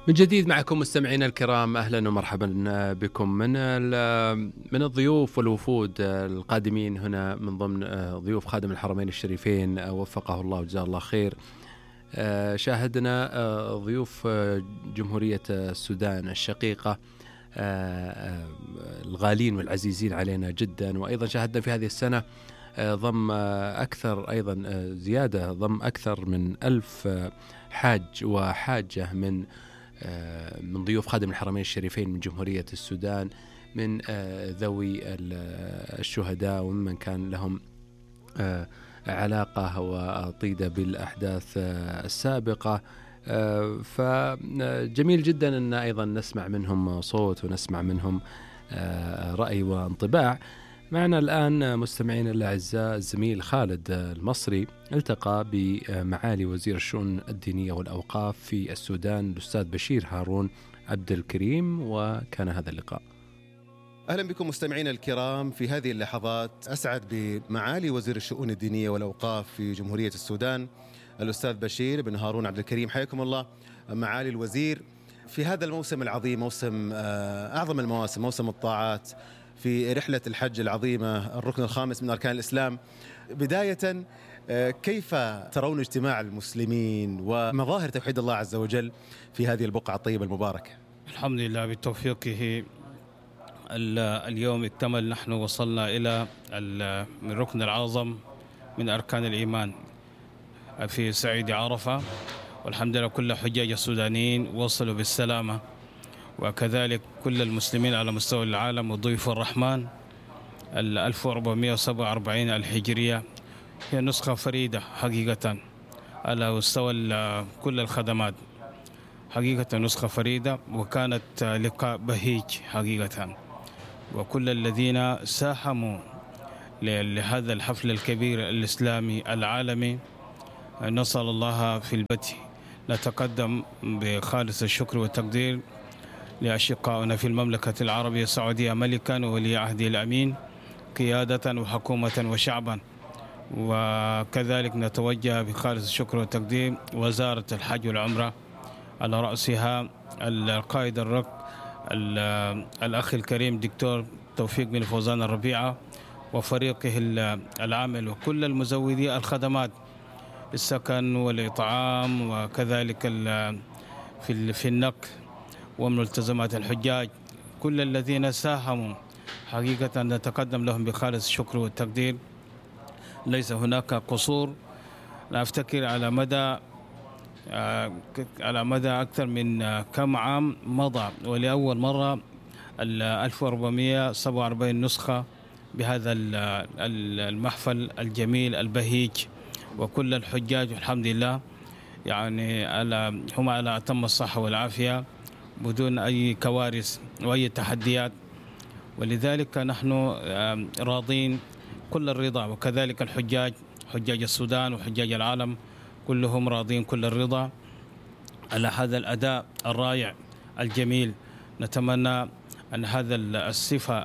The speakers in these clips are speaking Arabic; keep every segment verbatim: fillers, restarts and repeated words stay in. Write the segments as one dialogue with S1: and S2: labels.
S1: من جديد معكم مستمعينا الكرام، أهلا ومرحبا بكم من من الضيوف والوفود القادمين هنا من ضمن ضيوف خادم الحرمين الشريفين وفقه الله وجزاه الله خير. شاهدنا ضيوف جمهورية السودان الشقيقة الغالين والعزيزين علينا جدا، وأيضا شاهدنا في هذه السنة ضم أكثر أيضا زيادة ضم أكثر من ألف حاج وحاجة من من ضيوف خادم الحرمين الشريفين من جمهورية السودان، من ذوي الشهداء وممن كان لهم علاقة وطيدة بالأحداث السابقة. فجميل جدا أن أيضا نسمع منهم صوت ونسمع منهم رأي وانطباع. معنا الآن مستمعين الأعزاء الزميل خالد المصري التقى بمعالي وزير الشؤون الدينية والأوقاف في السودان الأستاذ بشير هارون عبد الكريم، وكان هذا اللقاء.
S2: أهلا بكم مستمعينا الكرام. في هذه اللحظات أسعد بمعالي وزير الشؤون الدينية والأوقاف في جمهورية السودان الأستاذ بشير بن هارون عبد الكريم. حياكم الله معالي الوزير في هذا الموسم العظيم، موسم أعظم المواسم، موسم الطاعات في رحلة الحج العظيمة، الركن الخامس من أركان الإسلام. بداية، كيف ترون اجتماع المسلمين ومظاهر توحيد الله عز وجل في هذه البقعة الطيبة المباركة؟
S3: الحمد لله بتوفيقه اليوم اكتمل، نحن وصلنا إلى الركن الأعظم من أركان الإيمان في صعيد عرفة، والحمد لله كل حجاج السودانيين وصلوا بالسلامة، وكذلك كل المسلمين على مستوى العالم وضيوف الرحمن. ال ألف وأربعمائة وسبعة وأربعين الهجرية هي نسخة فريدة حقيقة على مستوى كل الخدمات، حقيقة نسخة فريدة، وكانت لقاء بهيج حقيقة، وكل الذين ساهموا لهذا الحفل الكبير الإسلامي العالمي نسأل الله في البدء نتقدم بخالص الشكر والتقدير لأشقائنا في المملكة العربية السعودية ملكا وولي عهده الأمين قيادة وحكومة وشعبا، وكذلك نتوجه بخالص الشكر والتقدير وزارة الحج والعمرة على رأسها القائد الركن الأخ الكريم دكتور توفيق بن فوزان الربيعة وفريقه العامل وكل المزودي الخدمات السكن والإطعام، وكذلك في في النقل وملتزمات الحجاج، كل الذين ساهموا حقيقة نتقدم لهم بخالص الشكر والتقدير. ليس هناك قصور. لا أفتكر على مدى على مدى أكثر من كم عام مضى ولأول مرة ال ألف وأربعمائة وسبعة وأربعين نسخة بهذا المحفل الجميل البهيج، وكل الحجاج الحمد لله يعني على هم على أتم الصحة والعافية بدون أي كوارث وأي تحديات، ولذلك نحن راضين كل الرضا، وكذلك الحجاج حجاج السودان وحجاج العالم كلهم راضين كل الرضا على هذا الأداء الرائع الجميل. نتمنى أن هذا الصفة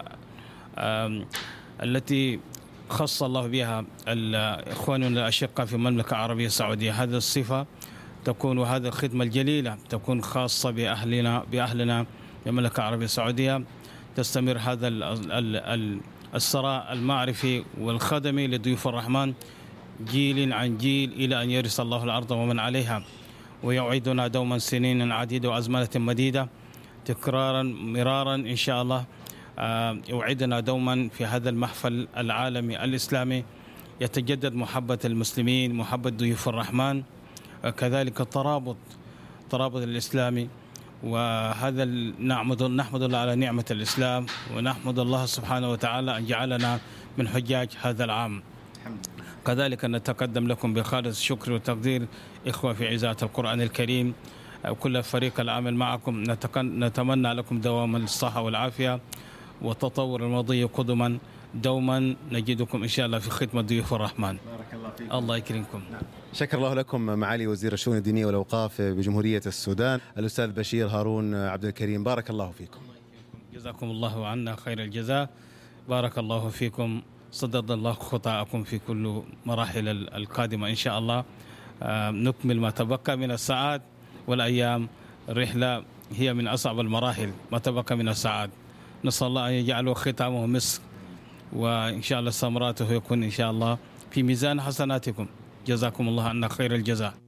S3: التي خص الله بها إخواننا الأشقاء في المملكة العربية السعودية، هذه الصفة تكون وهذه الخدمة الجليلة تكون خاصة بأهلنا بأهلنا في المملكة العربية السعودية، تستمر هذا الثراء المعرفي والخدمي لضيوف الرحمن جيل عن جيل إلى أن يرث الله الأرض ومن عليها، ويعيدنا دوما سنين عديدة وأزمنة مديدة تكرارا مرارا إن شاء الله. يوعدنا دوما في هذا المحفل العالمي الإسلامي يتجدد محبة المسلمين، محبة ضيوف الرحمن، كذلك الترابط الترابط الإسلامي. وهذا نحمد نحمد الله على نعمة الإسلام، ونحمد الله سبحانه وتعالى أن جعلنا من حجاج هذا العام. كذلك نتقدم لكم بخالص الشكر والتقدير إخوة في عزاة القرآن الكريم، كل فريق العمل معكم نتمنى لكم دوام الصحة والعافية وتطور الماضي قدما، دوما نجدكم إن شاء الله في خدمة ضيوف الرحمن.
S2: بارك الله فيكم.
S3: الله يكرمكم.
S2: شكر الله لكم معالي وزير الشؤون الدينية والأوقاف بجمهورية السودان الأستاذ بشير هارون عبد الكريم، بارك الله فيكم.
S3: جزاكم الله عنا خير الجزاء، بارك الله فيكم، صدد الله خطاءكم في كل مراحل القادمة إن شاء الله. نكمل ما تبقى من الساعات والأيام، الرحلة هي من أصعب المراحل ما تبقى من السعادة. نسأل الله أن يجعله ختامه مسك، وإن شاء الله ثمراته يكون إن شاء الله في ميزان حسناتكم. جزاكم الله عنا خير الجزاء.